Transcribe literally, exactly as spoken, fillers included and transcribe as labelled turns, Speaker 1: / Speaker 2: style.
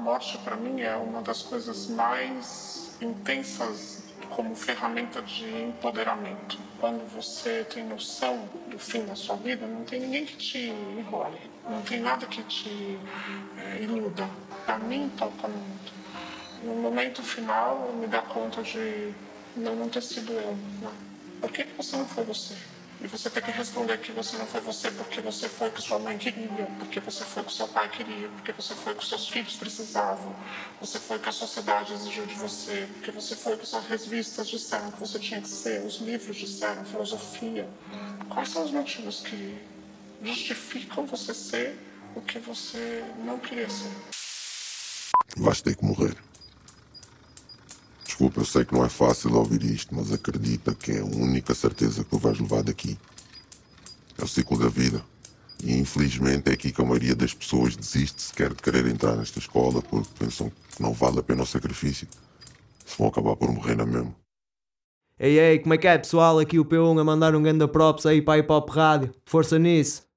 Speaker 1: morte, para mim, é uma das coisas mais intensas como ferramenta de empoderamento. Quando você tem noção do fim da sua vida, não tem ninguém que te enrole, não tem nada que te é, iluda. Para mim, toca muito. No momento final, eu me dá conta de não, não ter sido eu. Não. Por que você não foi você? E você tem que responder que você não foi você porque você foi o que sua mãe queria, porque você foi o que seu pai queria, porque você foi o que seus filhos precisavam, você foi o que a sociedade exigiu de você, porque você foi o que as revistas disseram que você tinha que ser, os livros disseram, filosofia. Quais são os motivos que justificam você ser o que você não queria ser?
Speaker 2: Vais ter que morrer. Desculpa, eu sei que não é fácil ouvir isto, mas acredita que é a única certeza que tu vais levar daqui. É o ciclo da vida. E infelizmente é aqui que a maioria das pessoas desiste sequer de querer entrar nesta escola porque pensam que não vale a pena o sacrifício. Se vão acabar por morrer na mesma.
Speaker 3: Ei, ei, como é que é, pessoal? Aqui o P um a mandar um ganda props aí para a Hip Hop Rádio. Força nisso.